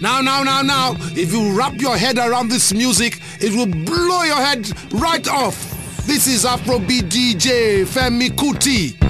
Now, if you wrap your head around this music, it will blow your head right off. This is Afrobeat DJ Femi Kuti.